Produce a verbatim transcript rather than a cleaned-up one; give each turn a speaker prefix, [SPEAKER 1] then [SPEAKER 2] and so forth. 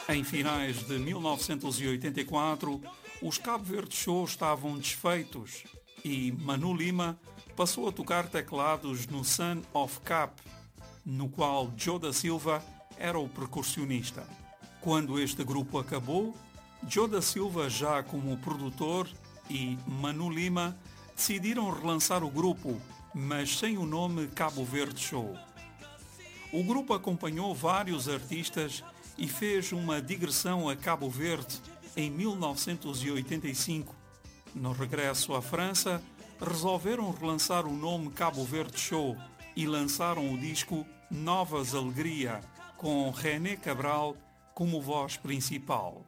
[SPEAKER 1] Em finais de mil novecentos e oitenta e quatro, os Cabo Verde Show estavam desfeitos e Manu Lima passou a tocar teclados no Son of Cap, no qual Joe da Silva era o percussionista. Quando este grupo acabou, Joe da Silva, já como produtor, e Manu Lima decidiram relançar o grupo, mas sem o nome Cabo Verde Show. O grupo acompanhou vários artistas e fez uma digressão a Cabo Verde em mil novecentos e oitenta e cinco. No regresso à França, resolveram relançar o nome Cabo Verde Show e lançaram o disco Novas Alegria, com René Cabral como voz principal.